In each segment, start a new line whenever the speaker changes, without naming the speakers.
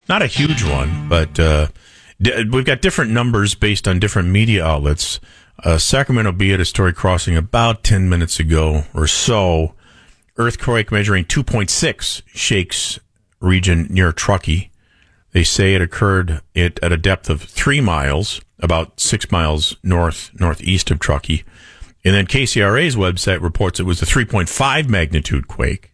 Not a huge one, but we've got different numbers based on different media outlets. Sacramento Bee had a story crossing about 10 minutes ago or so. Earthquake measuring 2.6 shakes region near Truckee. They say it occurred at a depth of 3 miles, about 6 miles northeast of Truckee. And then KCRA's website reports it was a 3.5 magnitude quake.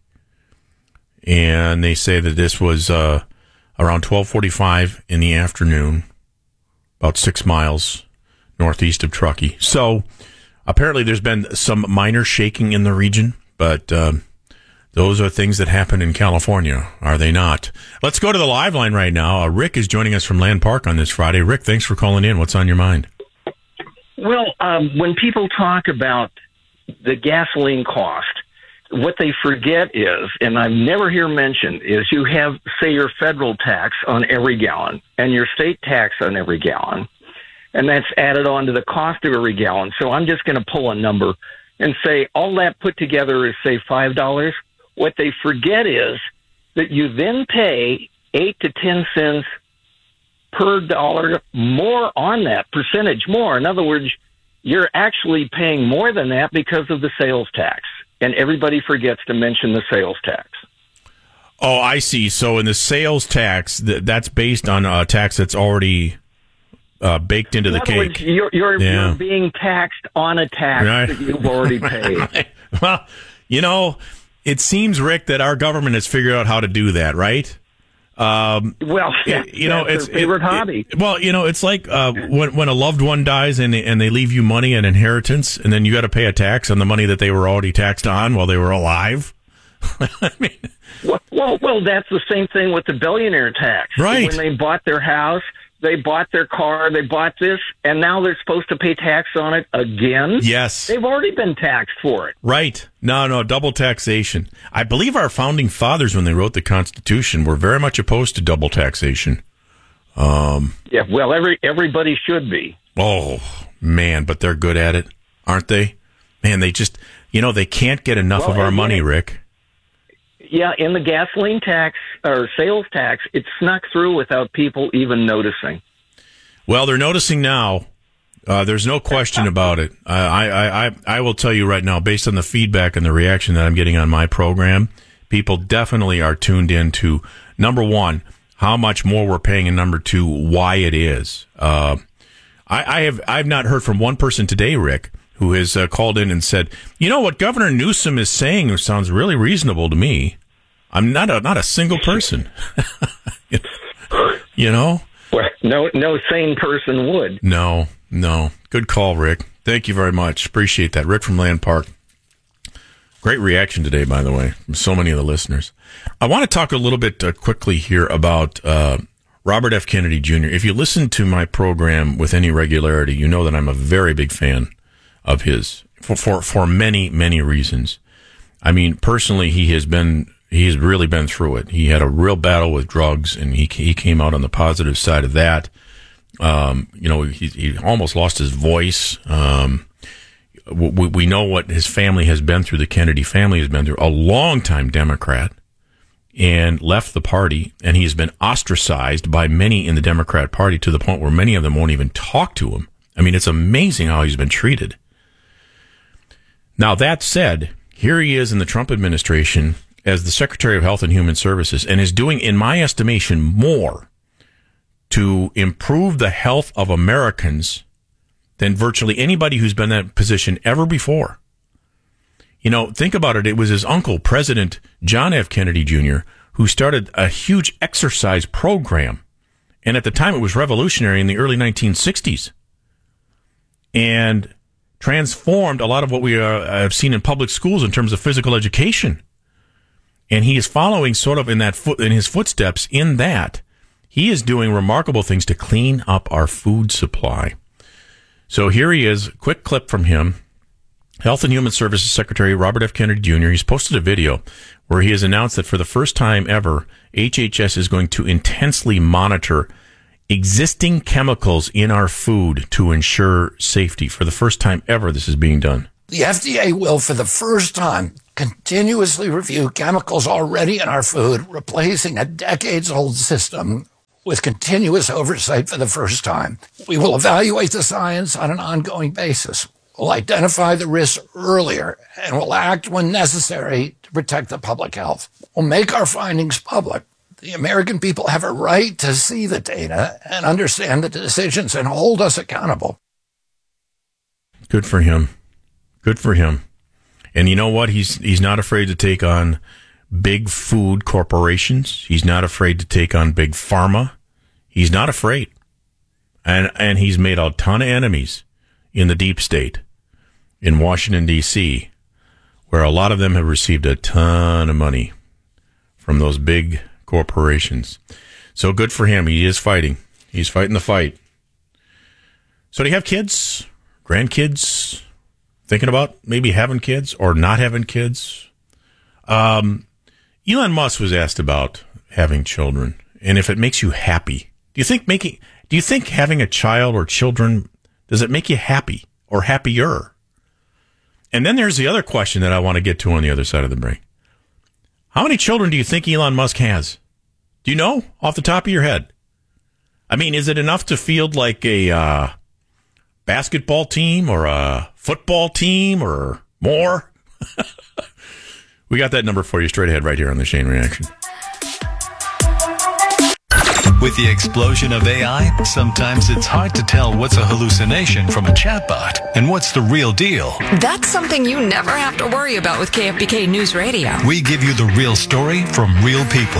And they say that this was around 12:45 in the afternoon, about 6 miles northeast of Truckee. So apparently there's been some minor shaking in the region, but those are things that happen in California, are they not? Let's go to the live line right now. Rick is joining us from Land Park on this Friday. Rick, thanks for calling in. What's on your mind?
Well, when people talk about the gasoline cost, what they forget is, and I never hear mentioned, is you have, say, your federal tax on every gallon and your state tax on every gallon, and that's added on to the cost of every gallon. So I'm just going to pull a number and say all that put together is, say, $5. What they forget is that you then pay 8 to 10 cents per dollar more on that, percentage more. In other words, you're actually paying more than that because of the sales tax. And everybody forgets to mention the sales tax.
Oh, I see. So in the sales tax, that's based on a tax that's already baked into the cake.
Words, you're being taxed on a tax that you've already paid.
Well, it seems, Rick, that our government has figured out how to do that, right?
It's their favorite hobby.
It's like when a loved one dies and they leave you money and inheritance, and then you got to pay a tax on the money that they were already taxed on while they were alive. I mean,
well, that's the same thing with the billionaire tax.
Right.
When they bought their house, they bought their car, they bought this, and now they're supposed to pay tax on it again?
Yes.
They've already been taxed for it.
Right. No, double taxation. I believe our founding fathers, when they wrote the Constitution, were very much opposed to double taxation.
Yeah, well, everybody should be.
Oh, man, but they're good at it, aren't they? Man, they just, they can't get enough of our money, Rick.
Yeah, in the gasoline tax or sales tax, it snuck through without people even noticing.
Well, they're noticing now. There's no question about it. I will tell you right now, based on the feedback and the reaction that I'm getting on my program, people definitely are tuned into, number one, how much more we're paying, and number two, why it is. I've not heard from one person today, Rick, who has called in and said, what Governor Newsom is saying sounds really reasonable to me. I'm not a single person. Well,
no sane person would.
No. Good call, Rick. Thank you very much. Appreciate that. Rick from Land Park. Great reaction today, by the way, from so many of the listeners. I want to talk a little bit quickly here about Robert F. Kennedy Jr. If you listen to my program with any regularity, you know that I'm a very big fan of his for many, many reasons. I mean, personally, he has really been through it. He had a real battle with drugs, and he came out on the positive side of that. He almost lost his voice. We know what his family has been through. The Kennedy family has been through. A long-time Democrat, and left the party, and he has been ostracized by many in the Democrat Party to the point where many of them won't even talk to him. I mean, it's amazing how he's been treated. Now, that said, here he is in the Trump administration as the Secretary of Health and Human Services, and is doing, in my estimation, more to improve the health of Americans than virtually anybody who's been in that position ever before. Think about it. It was his uncle, President John F. Kennedy Jr., who started a huge exercise program. And at the time, it was revolutionary in the early 1960s. And transformed a lot of what we have seen in public schools in terms of physical education. And he is following sort of in his footsteps in that. He is doing remarkable things to clean up our food supply. So here he is, quick clip from him. Health and Human Services Secretary Robert F. Kennedy Jr. He's posted a video where he has announced that for the first time ever, HHS is going to intensely monitor existing chemicals in our food to ensure safety. For the first time ever, this is being done.
The FDA will, for the first time, continuously review chemicals already in our food, replacing a decades-old system with continuous oversight for the first time. We will evaluate the science on an ongoing basis. We'll identify the risks earlier and will act when necessary to protect the public health. We'll make our findings public. The American people have a right to see the data and understand the decisions and hold us accountable.
Good for him. Good for him. And you know what? He's not afraid to take on big food corporations. He's not afraid to take on big pharma. He's not afraid. And he's made a ton of enemies in the deep state in Washington, D.C., where a lot of them have received a ton of money from those big corporations. So good for him. He is fighting. He's fighting the fight. So do you have kids, grandkids, thinking about maybe having kids or not having kids? Elon Musk was asked about having children and if it makes you happy. Do you think having a child or children, does it make you happy or happier? And then there's the other question that I want to get to on the other side of the break. How many children do you think Elon Musk has? Do you know off the top of your head? I mean, is it enough to field like a basketball team or a football team or more? We got that number for you straight ahead right here on the Shane Reaction.
With the explosion of AI, sometimes it's hard to tell what's a hallucination from a chatbot and what's the real deal.
That's something you never have to worry about with KFBK News Radio.
We give you the real story from real people.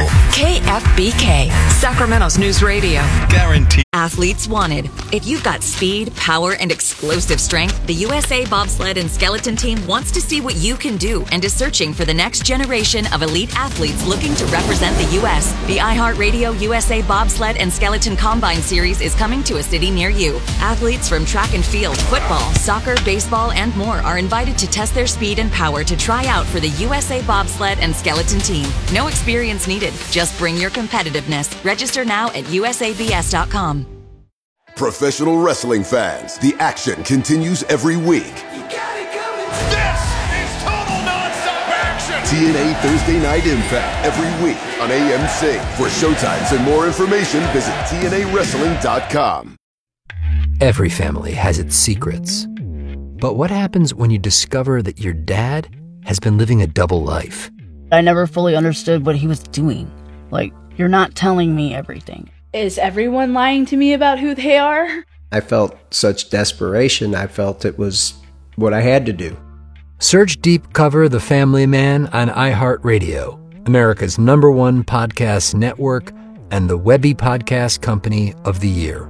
KFBK, Sacramento's News Radio.
Guaranteed.
Athletes wanted. If you've got speed, power, and explosive strength, the USA Bobsled and Skeleton Team wants to see what you can do and is searching for the next generation of elite athletes looking to represent the U.S. The iHeartRadio USA Bobsled and Skeleton Combine Series is coming to a city near you. Athletes from track and field, football, soccer, baseball, and more are invited to test their speed and power to try out for the USA Bobsled and Skeleton Team. No experience needed. Just bring your competitiveness. Register now at usabs.com.
Professional wrestling fans, the action continues every week.
You got it coming. This is total nonstop action.
TNA Thursday Night Impact every week on AMC. For showtimes and more information, visit TNAWrestling.com.
Every family has its secrets. But what happens when you discover that your dad has been living a double life?
I never fully understood what he was doing. Like, you're not telling me everything.
Is everyone lying to me about who they are?
I felt such desperation. I felt it was what I had to do.
Search Deep Cover The Family Man on iHeartRadio, America's #1 podcast network and the Webby Podcast Company of the Year.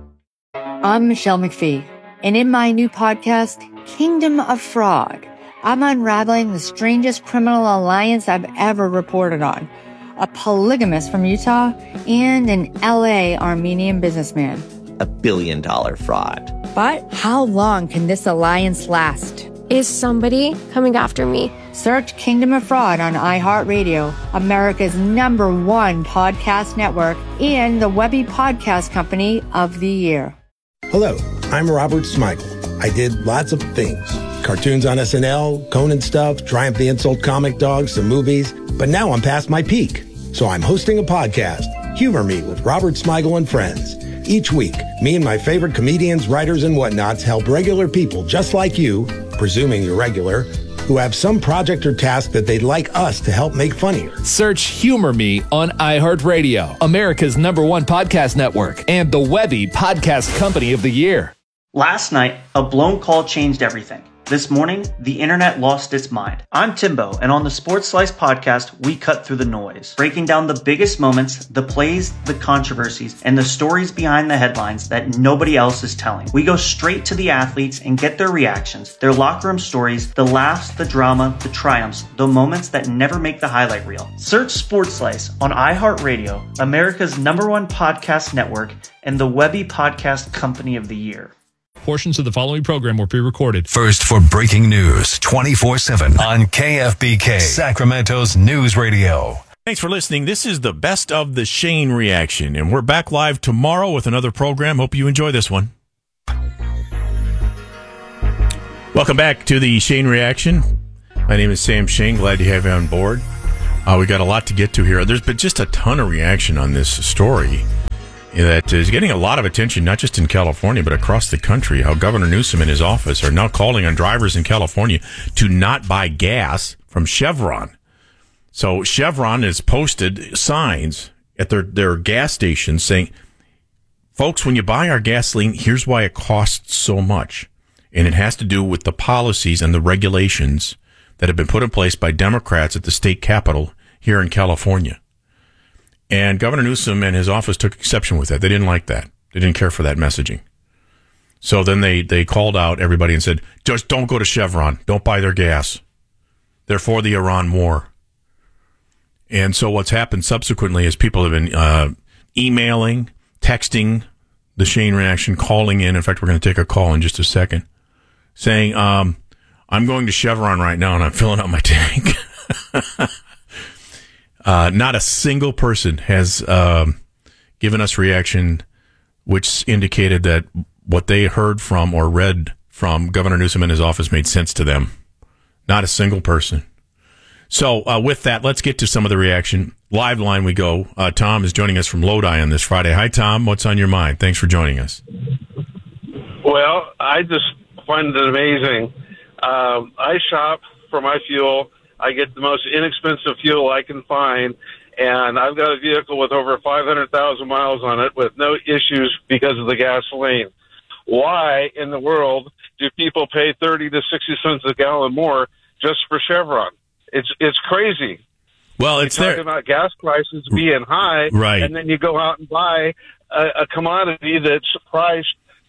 I'm Michelle McPhee, and in my new podcast, Kingdom of Fraud, I'm unraveling the strangest criminal alliance I've ever reported on. A polygamist from Utah and an LA Armenian businessman.
$1 billion fraud.
But how long can this alliance last?
Is somebody coming after me?
Search Kingdom of Fraud on iHeartRadio, America's #1 podcast network, and the Webby Podcast Company of the Year.
Hello, I'm Robert Smigel. I did lots of things. Cartoons on SNL, Conan stuff, Triumph the Insult Comic Dogs, some movies. But now I'm past my peak. So I'm hosting a podcast, Humor Me with Robert Smigel and Friends. Each week, me and my favorite comedians, writers, and whatnots help regular people just like you, presuming you're regular, who have some project or task that they'd like us to help make funnier.
Search Humor Me on iHeartRadio, America's #1 podcast network, and the Webby Podcast Company of the Year.
Last night, a blown call changed everything. This morning, the internet lost its mind. I'm Timbo, and on the Sports Slice podcast, we cut through the noise, breaking down the biggest moments, the plays, the controversies, and the stories behind the headlines that nobody else is telling. We go straight to the athletes and get their reactions, their locker room stories, the laughs, the drama, the triumphs, the moments that never make the highlight reel. Search Sports Slice on iHeartRadio, America's #1 podcast network, and the Webby Podcast Company of the Year.
Portions of the following program were pre-recorded.
First for breaking news 24/7 on KFBK, Sacramento's News Radio.
Thanks for listening. This is the Best of the Shane Reaction, and we're back live tomorrow with another program. Hope you enjoy this one. Welcome back to the Shane Reaction. My name is Sam Shane. Glad to have you on board. We got a lot to get to here. There's been just a ton of reaction on this story. that is getting a lot of attention, not just in California, but across the country. How Governor Newsom and his office are now calling on drivers in California to not buy gas from Chevron. So Chevron has posted signs at their gas stations saying, folks, when you buy our gasoline, here's why it costs so much. And it has to do with the policies and the regulations that have been put in place by Democrats at the state capitol here in California. And Governor Newsom and his office took exception with that. They didn't like that. They didn't care for that messaging. So then they called out everybody and said, just don't go to Chevron. Don't buy their gas. They're for the Iran war. And so what's happened subsequently is people have been emailing, texting the Shane Reaction, calling in. In fact, we're going to take a call in just a second, saying, I'm going to Chevron right now and I'm filling up my tank. Not a single person has given us reaction which indicated that what they heard from or read from Governor Newsom and his office made sense to them. Not a single person. So with that, let's get to some of the reaction. Live line we go. Tom is joining us from Lodi on this Friday. Hi, Tom. What's on your mind? Thanks for joining us.
Well, I just find it amazing. I shop for my fuel. I get the most inexpensive fuel I can find, and I've got a vehicle with over 500,000 miles on it with no issues because of the gasoline. Why in the world do people pay 30 to 60 cents a gallon more just for Chevron? It's crazy.
Well, it's
talking about gas prices being high,
right?
And then you go out and buy a commodity that's priced.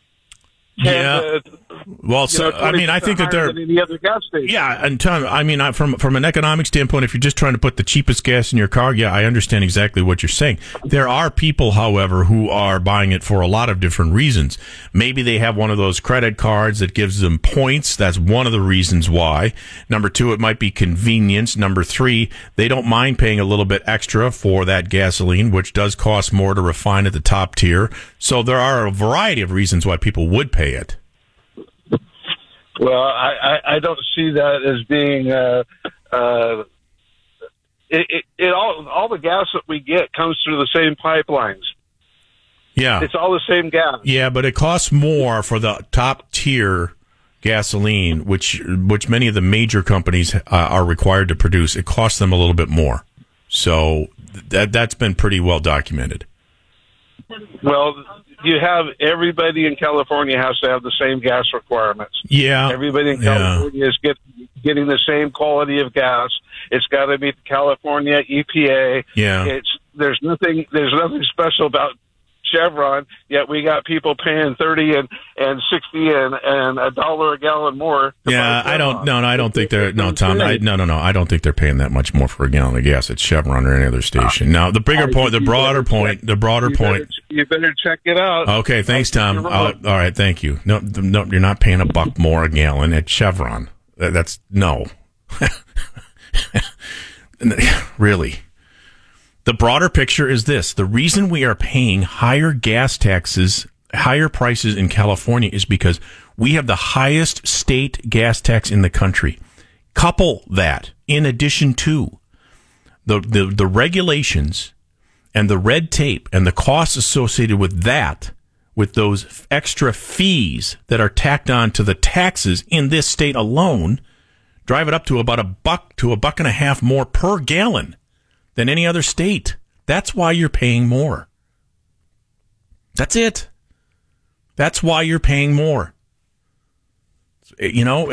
Well, so, I mean, I think that they're
any other gas station.
Yeah, and Tom, I mean, from an economic standpoint, if you're just trying to put the cheapest gas in your car, yeah, I understand exactly what you're saying. There are people, however, who are buying it for a lot of different reasons. Maybe they have one of those credit cards that gives them points. That's one of the reasons why. Number two, it might be convenience. Number three, they don't mind paying a little bit extra for that gasoline, which does cost more to refine at the top tier. So there are a variety of reasons why people would pay it.
Well, I don't see that as being all the gas that we get comes through the same pipelines.
Yeah,
it's all the same gas.
Yeah, but it costs more for the top tier gasoline, which many of the major companies are required to produce. It costs them a little bit more. So that's been pretty well documented.
Well, you have everybody in California has to have the same gas requirements.
Yeah.
Everybody in California is getting the same quality of gas. It's got to meet the California EPA.
Yeah.
There's nothing special about Chevron, yet we got people paying 30 and 60 and $1 a gallon more.
Yeah, I don't think they're Tom. I don't think they're paying that much more for a gallon of gas at Chevron or any other station. Now, the broader point.
You better check it out.
Okay, thanks, Tom. All right, thank you. No, you're not paying $1 more a gallon at Chevron. That's no. Really. The broader picture is this. The reason we are paying higher gas taxes, higher prices in California is because we have the highest state gas tax in the country. Couple that in addition to the regulations and the red tape and the costs associated with that, with those extra fees that are tacked on to the taxes in this state alone, drive it up to about $1 to $1.50 more per gallon than any other state. That's why you're paying more. That's it. That's why you're paying more. You know,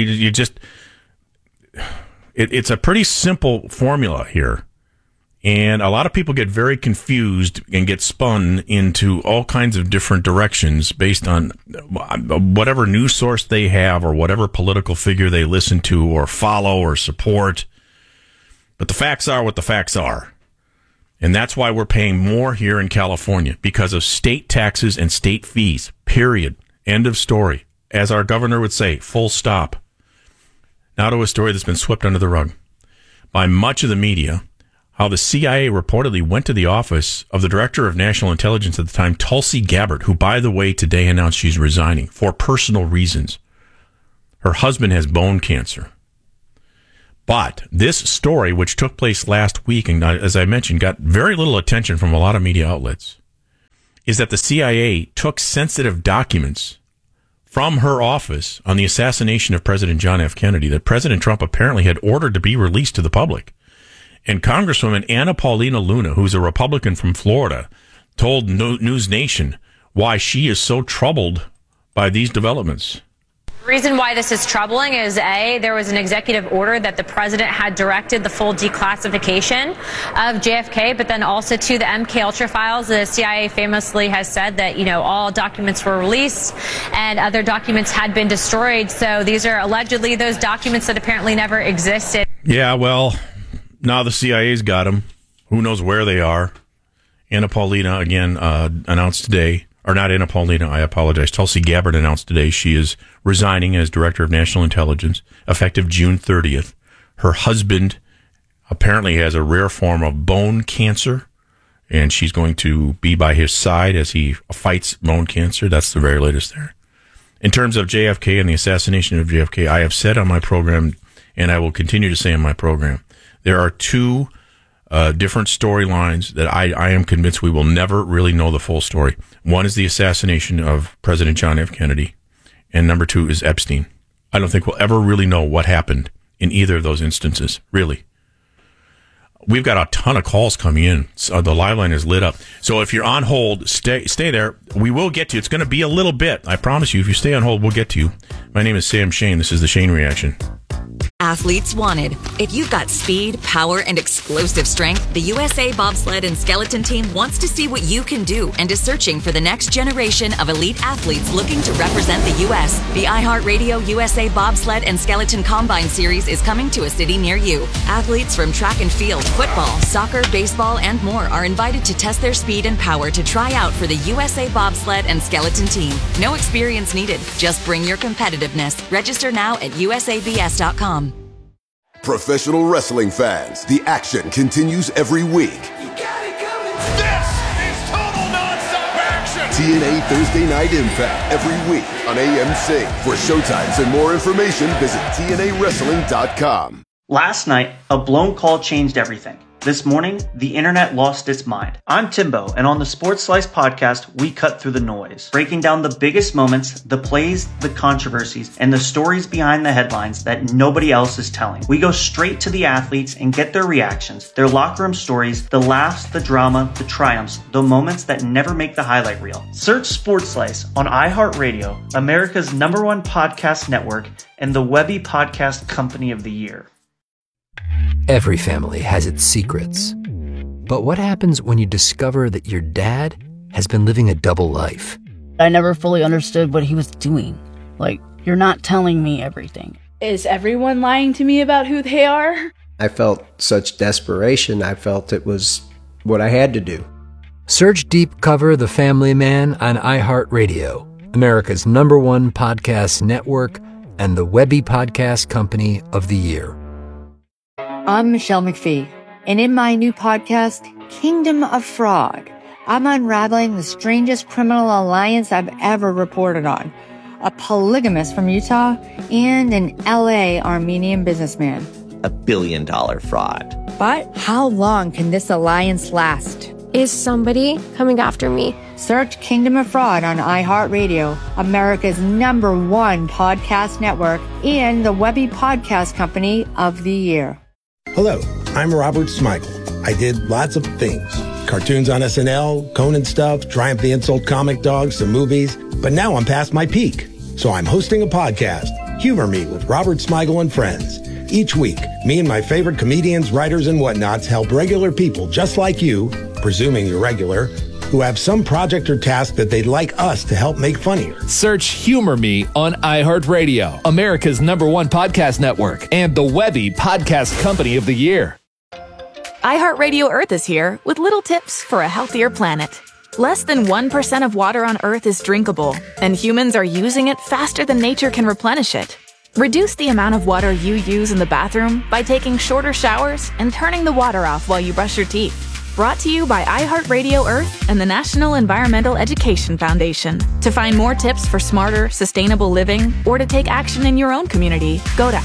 it's a pretty simple formula here. And a lot of people get very confused and get spun into all kinds of different directions based on whatever news source they have or whatever political figure they listen to or follow or support. But the facts are what the facts are. And that's why we're paying more here in California, because of state taxes and state fees, period. End of story. As our governor would say, full stop. Now to a story that's been swept under the rug by much of the media, how the CIA reportedly went to the office of the Director of National Intelligence at the time, Tulsi Gabbard, who, by the way, today announced she's resigning for personal reasons. Her husband has bone cancer. But this story, which took place last week, and as I mentioned, got very little attention from a lot of media outlets, is that the CIA took sensitive documents from her office on the assassination of President John F. Kennedy that President Trump apparently had ordered to be released to the public. And Congresswoman Anna Paulina Luna, who's a Republican from Florida, told News Nation why she is so troubled by these developments.
The reason why this is troubling is, A, there was an executive order that the president had directed the full declassification of JFK, but then also to the MKUltra files. The CIA famously has said that, all documents were released and other documents had been destroyed. So these are allegedly those documents that apparently never existed.
Yeah, well, now the CIA's got them. Who knows where they are? Anna Paulina, again, announced today. Or not Anna Paulina, I apologize. Tulsi Gabbard announced today she is resigning as Director of National Intelligence, effective June 30th. Her husband apparently has a rare form of bone cancer, and she's going to be by his side as he fights bone cancer. That's the very latest there. In terms of JFK and the assassination of JFK, I have said on my program, and I will continue to say on my program, there are two different storylines that I am convinced we will never really know the full story. One is the assassination of President John F. Kennedy, and number two is Epstein. I don't think we'll ever really know what happened in either of those instances, really. We've got a ton of calls coming in. So the live line is lit up. So if you're on hold, stay there. We will get to you. It's going to be a little bit. I promise you, if you stay on hold, we'll get to you. My name is Sam Shane. This is the Shane Reaction.
Athletes wanted. If you've got speed, power, and explosive strength, the USA Bobsled and Skeleton Team wants to see what you can do and is searching for the next generation of elite athletes looking to represent the U.S. The iHeartRadio USA Bobsled and Skeleton Combine Series is coming to a city near you. Athletes from track and field, football, soccer, baseball, and more are invited to test their speed and power to try out for the USA Bobsled and Skeleton Team. No experience needed. Just bring your competitiveness. Register now at usabs.com.
Professional wrestling fans, the action continues every week.
This is total nonstop action.
TNA Thursday Night Impact every week on AMC. For showtimes and more information, visit TNAWrestling.com.
Last night, a blown call changed everything. This morning, the internet lost its mind. I'm Timbo, and on the Sports Slice podcast, we cut through the noise, breaking down the biggest moments, the plays, the controversies, and the stories behind the headlines that nobody else is telling. We go straight to the athletes and get their reactions, their locker room stories, the laughs, the drama, the triumphs, the moments that never make the highlight reel. Search Sports Slice on iHeartRadio, America's #1 podcast network, and the Webby Podcast Company of the Year.
Every family has its secrets. But what happens when you discover that your dad has been living a double life?
I never fully understood what he was doing. Like, you're not telling me everything.
Is everyone lying to me about who they are?
I felt such desperation. I felt it was what I had to do.
Search Deep Cover The Family Man on iHeartRadio, America's #1 podcast network, and the Webby Podcast Company of the Year.
I'm Michelle McPhee, and in my new podcast, Kingdom of Frog, I'm unraveling the strangest criminal alliance I've ever reported on. A polygamist from Utah and an LA Armenian businessman.
$1 billion fraud.
But how long can this alliance last?
Is somebody coming after me?
Search Kingdom of Fraud on iHeartRadio, America's #1 podcast network, and the Webby Podcast Company of the Year.
Hello, I'm Robert Smigel. I did lots of things. Cartoons on SNL, Conan stuff, Triumph the Insult Comic Dog, some movies. But now I'm past my peak. So I'm hosting a podcast, Humor Me with Robert Smigel and Friends. Each week, me and my favorite comedians, writers, and whatnots help regular people just like you, presuming you're regular, who have some project or task that they'd like us to help make funnier.
Search Humor Me on iHeartRadio, America's #1 podcast network, and the Webby Podcast Company of the Year.
iHeartRadio Earth is here with little tips for a healthier planet. Less than 1% of water on Earth is drinkable, and humans are using it faster than nature can replenish it. Reduce the amount of water you use in the bathroom by taking shorter showers and turning the water off while you brush your teeth. Brought to you by iHeartRadio Earth and the National Environmental Education Foundation. To find more tips for smarter, sustainable living, or to take action in your own community, go to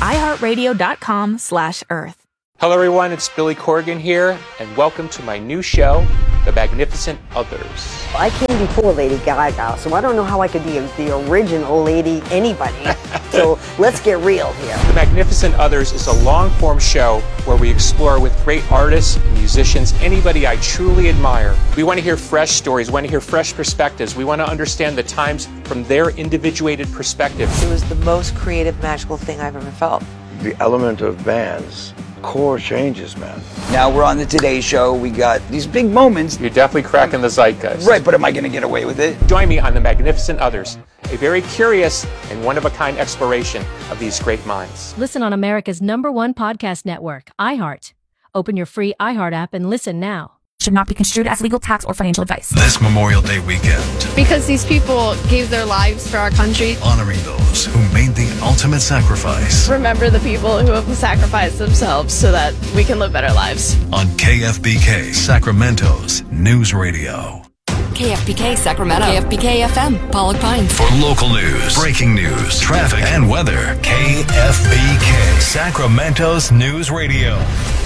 iHeartRadio.com/Earth.
Hello everyone, it's Billy Corgan here, and welcome to my new show,
The Magnificent Others.
I came before Lady Gaga, so I don't know how I could be the original Lady anybody. So let's get real here.
The Magnificent Others is a long-form show where we explore with great artists, musicians, anybody I truly admire. We want to hear fresh stories, we want to hear fresh perspectives. We want to understand the times from their individuated perspective.
It was the most creative, magical thing I've ever felt.
The element of bands, core changes, man.
Now we're on the Today Show. We got these big moments.
You're definitely cracking the zeitgeist.
Right, but am I going to get away with it?
Join me on The Magnificent Others, a very curious and one-of-a-kind exploration of these great minds.
Listen on America's #1 podcast network, iHeart. Open your free iHeart app and listen now.
Should not be construed as legal, tax, or financial advice.
This Memorial Day weekend,
because these people gave their lives for our country,
honoring those who made the ultimate sacrifice.
Remember the people who have sacrificed themselves so that we can live better lives.
On KFBK, Sacramento's News Radio.
KFBK Sacramento. KFBK FM, Pollock Pines.
For local news, breaking news, traffic, and weather, KFBK, Sacramento's News Radio.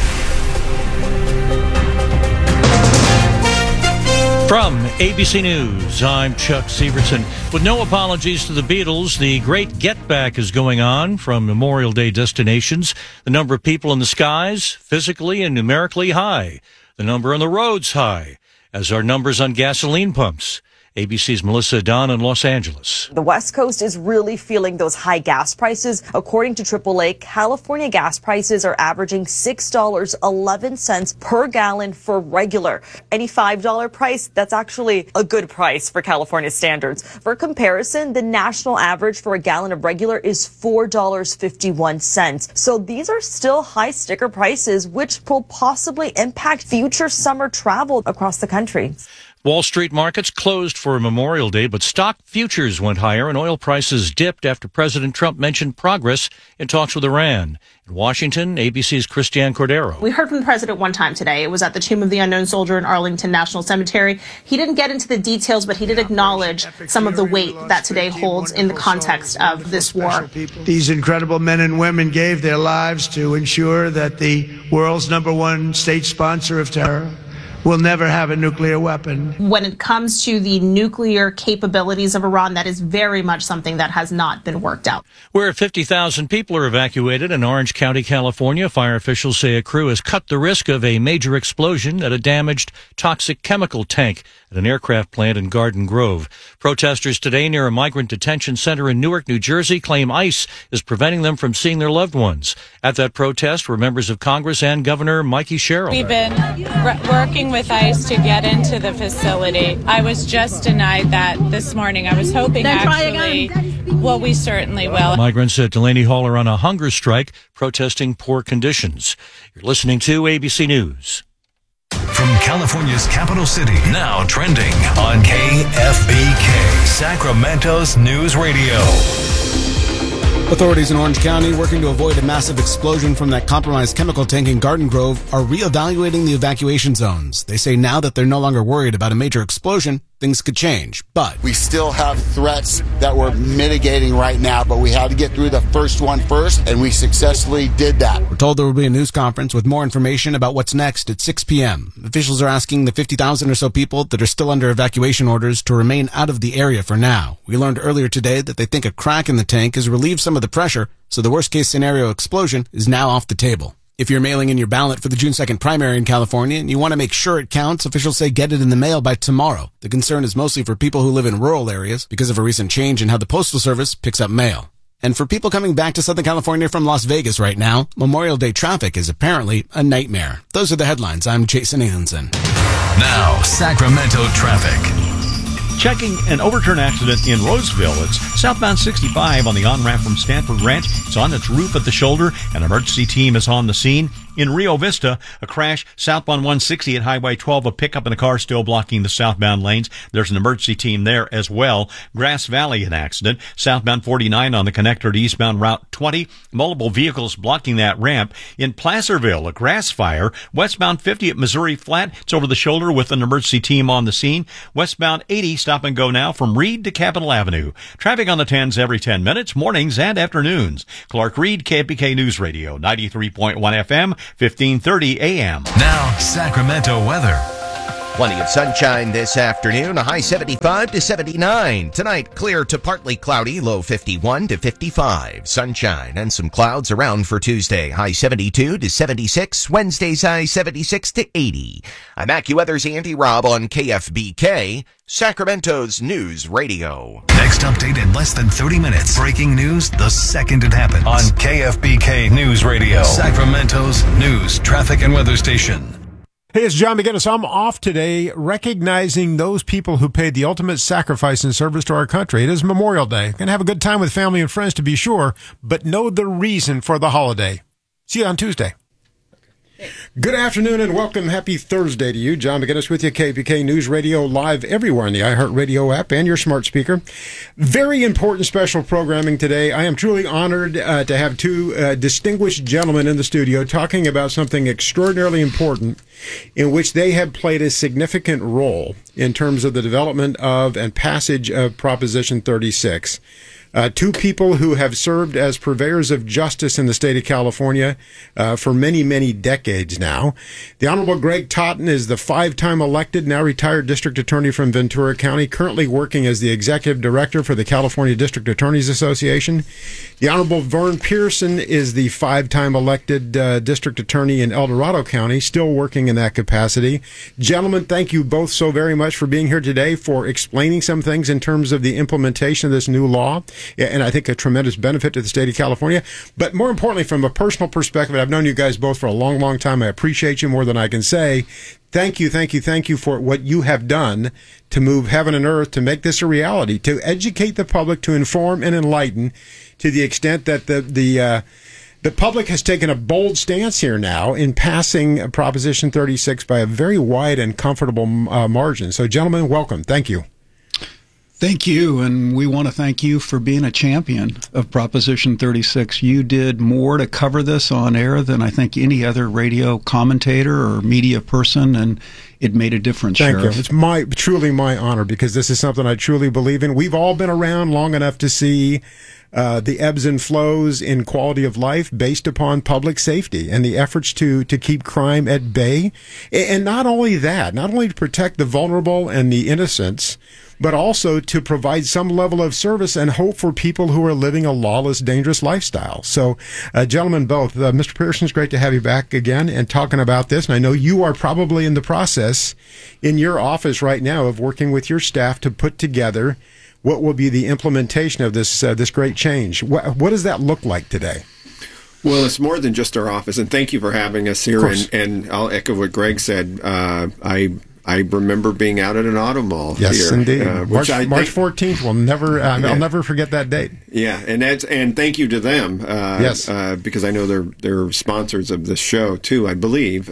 From ABC News, I'm Chuck Severson. With no apologies to the Beatles, the Great Get Back is going on from Memorial Day destinations. The number of people in the skies, physically and numerically high. The number on the roads high, as are numbers on gasoline pumps. ABC's Melissa Don in Los Angeles.
The West Coast is really feeling those high gas prices. According to AAA, California gas prices are averaging $6.11 per gallon for regular. Any $5 price, that's actually a good price for California standards. For comparison, the national average for a gallon of regular is $4.51. So these are still high sticker prices, which will possibly impact future summer travel across the country.
Wall Street markets closed for Memorial Day, but stock futures went higher and oil prices dipped after President Trump mentioned progress in talks with Iran. In Washington, ABC's Christiane Cordero.
We heard from the president one time today. It was at the Tomb of the Unknown Soldier in Arlington National Cemetery. He didn't get into the details, but he did acknowledge some of the weight that today holds in the context of this war.
These incredible men and women gave their lives to ensure that the world's #1 state sponsor of terror will never have a nuclear weapon.
When it comes to the nuclear capabilities of Iran, that is very much something that has not been worked out.
Where 50,000 people are evacuated in Orange County, California, fire officials say a crew has cut the risk of a major explosion at a damaged toxic chemical tank at an aircraft plant in Garden Grove. Protesters today near a migrant detention center in Newark, New Jersey, claim ICE is preventing them from seeing their loved ones. At that protest were members of Congress and Governor Mikey Sherrill.
We've been working with ICE to get into the facility. I was just denied that this morning. I was hoping well, we certainly will.
Migrants at Delaney Hall are on a hunger strike protesting poor conditions. You're listening to ABC News.
From California's capital city, now trending on KFBK, Sacramento's News Radio.
Authorities in Orange County, working to avoid a massive explosion from that compromised chemical tank in Garden Grove, are reevaluating the evacuation zones. They say now that they're no longer worried about a major explosion, things could change. But
we still have threats that we're mitigating right now, but we had to get through the first one first, and we successfully did that.
We're told there will be a news conference with more information about what's next at 6 p.m. Officials are asking the 50,000 or so people that are still under evacuation orders to remain out of the area for now. We learned earlier today that they think a crack in the tank has relieved some of the pressure, so the worst-case scenario explosion is now off the table. If you're mailing in your ballot for the June 2nd primary in California and you want to make sure it counts, officials say get it in the mail by tomorrow. The concern is mostly for people who live in rural areas because of a recent change in how the Postal Service picks up mail. And for people coming back to Southern California from Las Vegas right now, Memorial Day traffic is apparently a nightmare. Those are the headlines. I'm Jason Nathanson.
Now, Sacramento traffic.
Checking an overturned accident in Roseville. It's southbound 65 on the on-ramp from Stanford Ranch. It's on its roof at the shoulder. An emergency team is on the scene. In Rio Vista, a crash southbound 160 at Highway 12, a pickup in a car still blocking the southbound lanes. There's an emergency team there as well. Grass Valley, an accident. Southbound 49 on the connector to eastbound Route 20. Multiple vehicles blocking that ramp. In Placerville, a grass fire. Westbound 50 at Missouri Flat. It's over the shoulder with an emergency team on the scene. Westbound 80, stop and go now from Reed to Capitol Avenue. Traffic on the 10s every 10 minutes, mornings and afternoons. Clark Reed, KFBK News Radio, 93.1 FM. 1530 AM.
Now, Sacramento weather.
Plenty of sunshine this afternoon, a high 75 to 79. Tonight, clear to partly cloudy, low 51 to 55. Sunshine and some clouds around for Tuesday, high 72 to 76. Wednesday's high 76 to 80. I'm AccuWeather's Andy Robb on KFBK, Sacramento's News Radio.
Next update in less than 30 minutes. Breaking news the second it happens on KFBK News Radio, Sacramento's news, traffic, and weather station.
Hey, it's John McGinnis. I'm off today recognizing those people who paid the ultimate sacrifice in service to our country. It is Memorial Day. Going to have a good time with family and friends, to be sure, but know the reason for the holiday. See you on Tuesday. Good afternoon and welcome. Happy Thursday to you. John McGinnis with you, KFBK News Radio, live everywhere on the iHeartRadio app and your smart speaker. Very important special programming today. I am truly honored to have two distinguished gentlemen in the studio talking about something extraordinarily important in which they have played a significant role in terms of the development of and passage of Proposition 36. Two people who have served as purveyors of justice in the state of California for many, many decades now. The Honorable Greg Totten is the 5-time elected, now retired district attorney from Ventura County, currently working as the executive director for the California District Attorneys Association. The Honorable Vern Pearson is the 5-time elected district attorney in El Dorado County, still working in that capacity. Gentlemen, thank you both so very much for being here today, for explaining some things in terms of the implementation of this new law. And I think a tremendous benefit to the state of California. But more importantly, from a personal perspective, I've known you guys both for a long, long time. I appreciate you more than I can say. Thank you for what you have done to move heaven and earth, to make this a reality, to educate the public, to inform and enlighten to the extent that the public has taken a bold stance here now in passing Proposition 36 by a very wide and comfortable margin. So, gentlemen, welcome. Thank you.
Thank you, and we want to thank you for being a champion of Proposition 36. You did more to cover this on air than I think any other radio commentator or media person, and it made a difference,
Thank
Sheriff.
you. It's truly my honor, because this is something I truly believe in. We've all been around long enough to see the ebbs and flows in quality of life based upon public safety and the efforts to keep crime at bay. And not only that, not only to protect the vulnerable and the innocents, but also to provide some level of service and hope for people who are living a lawless, dangerous lifestyle. So, gentlemen, both, Mr. Pearson, it's great to have you back again and talking about this. And I know you are probably in the process in your office right now of working with your staff to put together what will be the implementation of this great change. What does that look like today?
Well, it's more than just our office, and thank you for having us here. And I'll echo what Greg said. I remember being out at an auto mall.
Yes,
here,
indeed.
March
14th. I'll never forget that date.
Yeah, and thank you to them.
Yes,
because I know they're sponsors of this show too, I believe.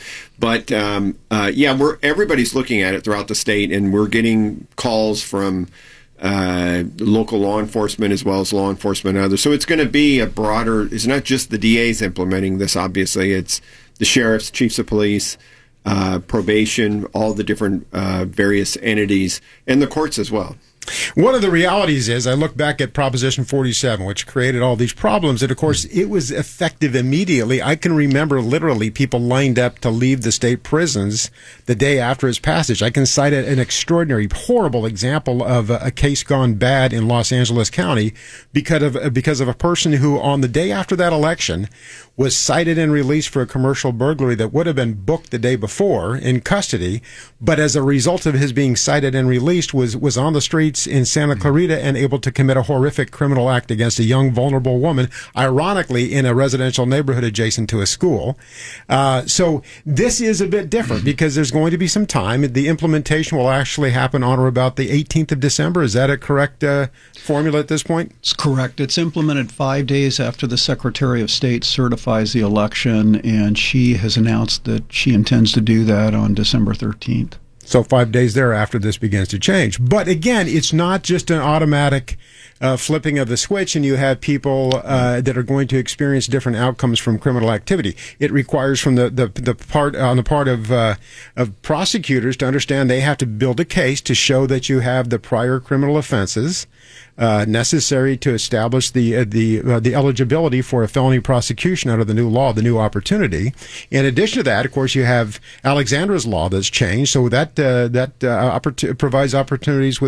Everybody's looking at it throughout the state, and we're getting calls from local law enforcement as well as law enforcement and others. So it's going to be a broader. It's not just the DAs implementing this. Obviously, it's the sheriffs, chiefs of police, probation, all the different various entities, and the courts as well.
One of the realities is, I look back at Proposition 47, which created all these problems, and of course, it was effective immediately. I can remember literally people lined up to leave the state prisons the day after its passage. I can cite an extraordinary, horrible example of a case gone bad in Los Angeles County because of a person who, on the day after that election, was cited and released for a commercial burglary that would have been booked the day before in custody, but as a result of his being cited and released, was on the streets in Santa Clarita and able to commit a horrific criminal act against a young, vulnerable woman, ironically in a residential neighborhood adjacent to a school. So this is a bit different because there's going to be some time. The implementation will actually happen on or about the 18th of December. Is that a correct formula at this point?
It's correct. It's implemented 5 days after the Secretary of State certifies the election, and she has announced that she intends to do that on December 13th.
So 5 days thereafter, this begins to change. But again, it's not just an automatic flipping of the switch and you have people that are going to experience different outcomes from criminal activity. It requires from the part of prosecutors to understand they have to build a case to show that you have the prior criminal offenses. necessary to establish the eligibility for a felony prosecution under the new law, the new opportunity. In addition to that, of course, you have Alexandra's law that's changed, so that provides opportunities with